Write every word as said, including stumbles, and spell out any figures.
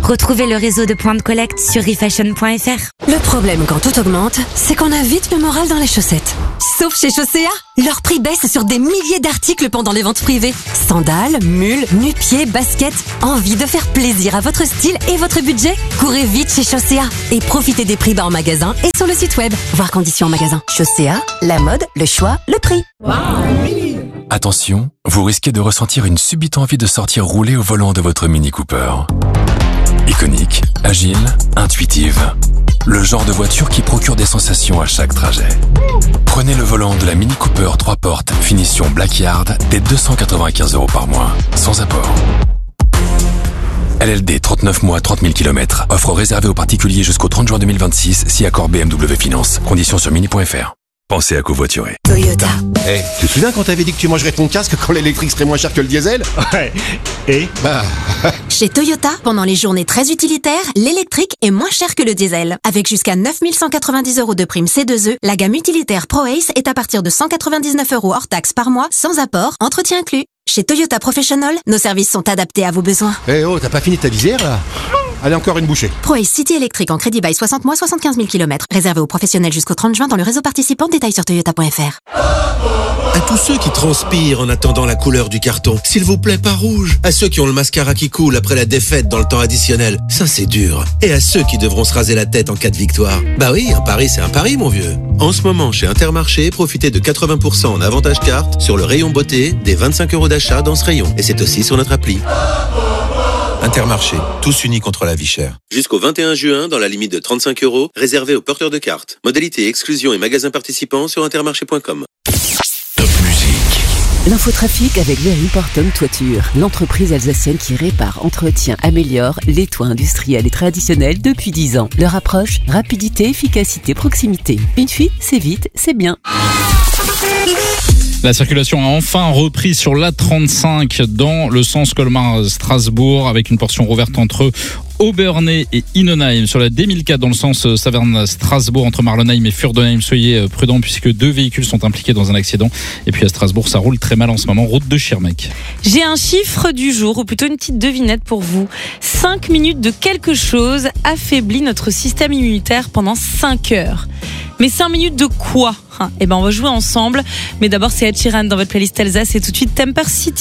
Retrouvez le réseau de points de collecte sur refashion point f r. Le problème quand tout augmente, c'est qu'on a vite le moral dans les chaussettes. Sauf chez Chaussea, leur prix baisse sur des milliers d'articles pendant les ventes privées. Sandales, mules, nu-pieds, baskets. Envie de faire plaisir à votre style et votre budget? Courez vite chez Chaussea et profitez des prix bas en magasin et sur le site web. Voir conditions en magasin. Chaussea, la mode, le choix, le prix. Attention, vous risquez de ressentir une subite envie de sortir rouler au volant de votre Mini Cooper. Iconique, agile, intuitive. Le genre de voiture qui procure des sensations à chaque trajet. Prenez le volant de la Mini Cooper trois portes, finition Blackyard, dès deux cent quatre-vingt-quinze euros par mois, sans apport. L L D, trente-neuf mois, trente mille kilomètres. Offre réservée aux particuliers jusqu'au trente juin deux mille vingt-six, si accord B M W Finance. Conditions sur mini point f r. Pensez à covoiturer. Toyota. Eh, hey, tu te souviens quand t'avais dit que tu mangerais ton casque quand l'électrique serait moins cher que le diesel? Ouais. Et Bah... Chez Toyota, pendant les journées très utilitaires, l'électrique est moins cher que le diesel. Avec jusqu'à neuf mille cent quatre-vingt-dix euros de prime C deux E, la gamme utilitaire ProAce est à partir de cent quatre-vingt-dix-neuf euros hors taxe par mois, sans apport, entretien inclus. Chez Toyota Professional, nos services sont adaptés à vos besoins. Eh hey, oh, t'as pas fini ta visière là? Allez, encore une bouchée. ProAce City électrique en crédit bail soixante mois, soixante-quinze mille kilomètres. Réservé aux professionnels jusqu'au trente juin dans le réseau participant. Détails sur toyota point f r. À tous ceux qui transpirent en attendant la couleur du carton, s'il vous plaît, pas rouge. À ceux qui ont le mascara qui coule après la défaite dans le temps additionnel, ça c'est dur. Et à ceux qui devront se raser la tête en cas de victoire. Bah oui, un pari c'est un pari, mon vieux. En ce moment, chez Intermarché, profitez de quatre-vingts pour cent en avantage carte sur le rayon beauté, des vingt-cinq euros d'achat dans ce rayon. Et c'est aussi sur notre appli. Intermarché, tous unis contre la vie chère. Jusqu'au vingt et un juin, dans la limite de trente-cinq euros, réservé aux porteurs de cartes. Modalité, exclusion et magasins participants sur intermarché point com. Top musique. L'infotrafic avec Very Porton Toiture, l'entreprise alsacienne qui répare, entretient, améliore les toits industriels et traditionnels depuis dix ans. Leur approche, rapidité, efficacité, proximité. Une fuite, c'est vite, c'est bien. La circulation a enfin repris sur l'A trente-cinq dans le sens Colmar-Strasbourg avec une portion rouverte entre Obernai et Innenheim. Sur la D mille quatre dans le sens Saverne-Strasbourg entre Marlenheim et Furdenheim, soyez prudents puisque deux véhicules sont impliqués dans un accident. Et puis à Strasbourg, ça roule très mal en ce moment, route de Schirmeck. J'ai un chiffre du jour, ou plutôt une petite devinette pour vous. cinq minutes de quelque chose affaiblit notre système immunitaire pendant cinq heures. Mais cinq minutes de quoi? Eh ben on va jouer ensemble. Mais d'abord c'est Ed Sheeran dans votre playlist Elsa. C'est tout de suite Temper City.